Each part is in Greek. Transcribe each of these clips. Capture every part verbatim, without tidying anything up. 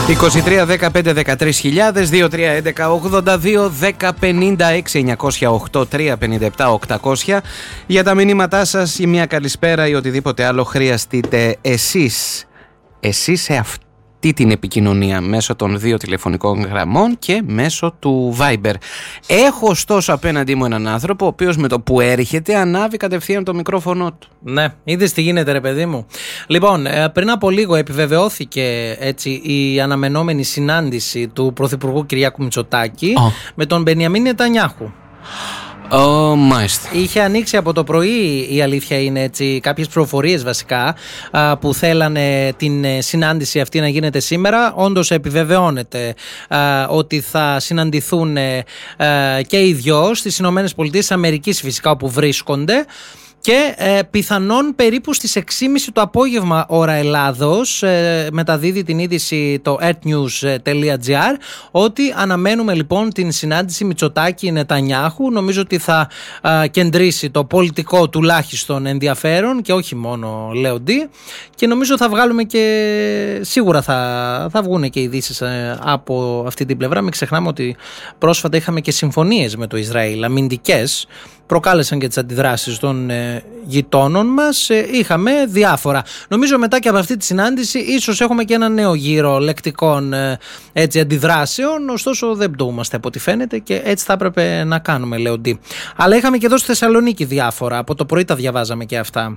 είκοσι τρία δεκαπέντε δεκατρείς χιλιάδες, δύο τρία έντεκα ογδόντα δύο δέκα πενήντα έξι εννιακόσια οκτώ τρία πενήντα επτά οκτακόσια για τα μηνύματά σας ή μια καλησπέρα ή οτιδήποτε άλλο χρειαστείτε εσείς. Εσείς σε αυτή την επικοινωνία μέσω των δύο τηλεφωνικών γραμμών και μέσω του Viber. Έχω ωστόσο απέναντί μου έναν άνθρωπο ο οποίος με το που έρχεται ανάβει κατευθείαν το μικρόφωνο του. Ναι, είδες τι γίνεται ρε παιδί μου. Λοιπόν, πριν από λίγο επιβεβαιώθηκε έτσι η αναμενόμενη συνάντηση του Πρωθυπουργού Κυριάκου Μητσοτάκη oh. με τον Μπενιαμίν Νετανιάχου. Oh, μάλιστα. Είχε ανοίξει από το πρωί, η αλήθεια είναι έτσι, κάποιες πληροφορίες βασικά που θέλανε την συνάντηση αυτή να γίνεται σήμερα. Όντως επιβεβαιώνεται ότι θα συναντηθούν και οι δυο στις Ηνωμένες Πολιτείες της Αμερικής φυσικά όπου βρίσκονται. Και ε, πιθανόν περίπου στις έξι και μισή το απόγευμα ώρα Ελλάδος ε, μεταδίδει την είδηση το earthnews τελεία gr ότι αναμένουμε λοιπόν την συνάντηση Μητσοτάκη-Νετανιάχου. Νομίζω ότι θα ε, κεντρήσει το πολιτικό τουλάχιστον ενδιαφέρον και όχι μόνο Λέοντι, και νομίζω θα βγάλουμε και σίγουρα θα, θα βγουν και ειδήσεις ε, από αυτή την πλευρά. Μην ξεχνάμε ότι πρόσφατα είχαμε και συμφωνίες με το Ισραήλ, αμυντικές, προκάλεσαν και τις αντιδράσεις των ε, γειτόνων μας. Ε, είχαμε διάφορα. Νομίζω μετά και από αυτή τη συνάντηση ίσως έχουμε και ένα νέο γύρο λεκτικών ε, έτσι, αντιδράσεων. Ωστόσο δεν πτωούμαστε από ό,τι φαίνεται και έτσι θα έπρεπε να κάνουμε, Λέοντι. Αλλά είχαμε και εδώ στη Θεσσαλονίκη διάφορα. Από το πρωί τα διαβάζαμε και αυτά.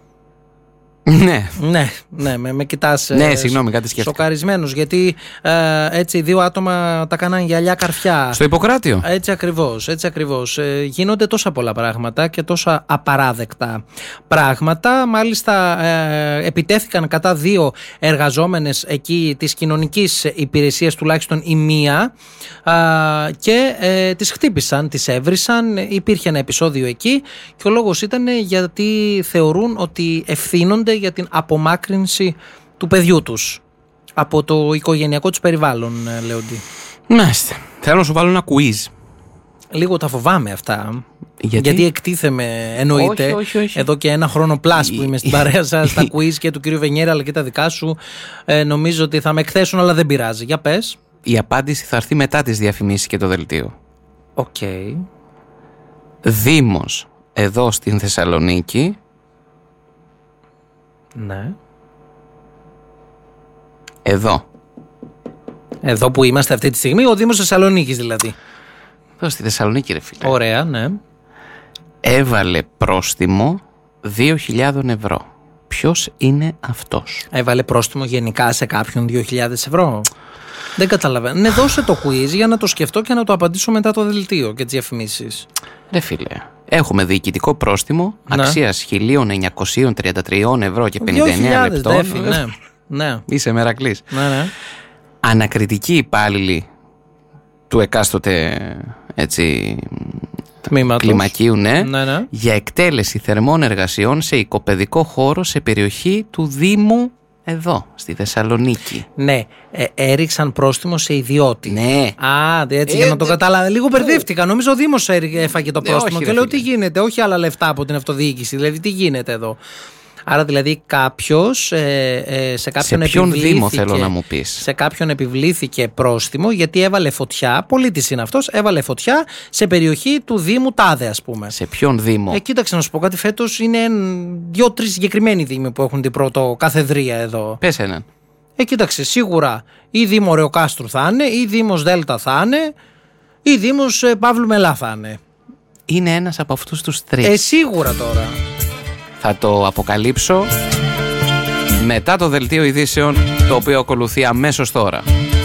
Ναι. Ναι, ναι, με, με κοιτάς ναι, συγγνώμη, κάτι σκέφτηκα. σοκαρισμένος, γιατί ε, έτσι δύο άτομα τα κάναν γυαλιά καρφιά. Στο Ιπποκράτιο. Έτσι ακριβώς, έτσι ακριβώς. Ε, γίνονται τόσα πολλά πράγματα και τόσα απαράδεκτα πράγματα. Μάλιστα ε, επιτέθηκαν κατά δύο εργαζόμενες εκεί της κοινωνικής υπηρεσίας, τουλάχιστον η μία, ε, και ε, τις χτύπησαν, τις έβρισαν. Υπήρχε ένα επεισόδιο εκεί και ο λόγος ήταν γιατί θεωρούν ότι ευθύνονται για την απομάκρυνση του παιδιού τους από το οικογενειακό τους περιβάλλον, Λέοντι. Μάλιστα. Θέλω να σου βάλω ένα quiz. Λίγο τα φοβάμαι αυτά. Γιατί, γιατί εκτίθεμαι, εννοείται, όχι, όχι, όχι. εδώ και ένα χρόνο πλάς που είμαι στην παρέα σας, τα quiz και του κύριου Βενιέρα αλλά και τα δικά σου. Ε, νομίζω ότι θα με εκθέσουν, αλλά δεν πειράζει. Για πες. Η απάντηση θα έρθει μετά τις διαφημίσεις και το δελτίο. Οκ. Okay. Δήμος εδώ στην Θεσσαλονίκη. Ναι. Εδώ. Εδώ που είμαστε αυτή τη στιγμή, ο Δήμος Θεσσαλονίκης δηλαδή. Εδώ στη Θεσσαλονίκη, ρε φίλε. Ωραία, ναι. Έβαλε πρόστιμο δύο χιλιάδες ευρώ. Ποιος είναι αυτός? Έβαλε πρόστιμο γενικά σε κάποιον δύο χιλιάδες ευρώ. Δεν καταλαβαίνω. Ναι, δώσε το quiz για να το σκεφτώ και να το απαντήσω μετά το δελτίο και τις διαφημίσεις. Ρε φίλε, έχουμε διοικητικό πρόστιμο, ναι, αξίας χίλια εννιακόσια τριάντα τρία ευρώ και πενήντα εννέα λεπτών. Δέφη, ναι, ναι. Είσαι μερακλής. Ναι, ναι. Ανακριτική υπάλληλη του εκάστοτε έτσι, κλιμακίου, ναι, ναι, ναι, για εκτέλεση θερμών εργασιών σε οικοπαιδικό χώρο σε περιοχή του Δήμου εδώ, στη Θεσσαλονίκη. Ναι, ε, έριξαν πρόστιμο σε ιδιώτη. Ναι. Α, έτσι ε, για να το καταλάβω. Λίγο μπερδεύτηκα. Νομίζω ο Δήμος έφαγε το πρόστιμο. Ναι, και λέω τι γίνεται, όχι άλλα λεφτά από την αυτοδιοίκηση. Δηλαδή, τι γίνεται εδώ. Άρα δηλαδή κάποιος ε, ε, σε κάποιον σε ποιον επιβλήθηκε, Δήμο θέλω να μου πεις. Σε κάποιον επιβλήθηκε πρόστιμο γιατί έβαλε φωτιά, πολίτης είναι αυτός, έβαλε φωτιά σε περιοχή του Δήμου Τάδε, ας πούμε. Σε ποιον Δήμο? Ε, κοίταξε να σου πω κάτι, φέτος είναι δύο-τρεις συγκεκριμένοι Δήμοι που έχουν την πρώτο καθεδρία εδώ. Πες έναν. Ε, κοίταξε, σίγουρα ή Δήμο Ρεοκάστρου θα είναι, ή Δήμος Δέλτα θα είναι, ή Δήμος ε, Παύλου Μελά θα είναι. Είναι ένας από αυτούς τους τρεις. Ε, σίγουρα τώρα. Θα το αποκαλύψω μετά το δελτίο ειδήσεων, το οποίο ακολουθεί αμέσως τώρα.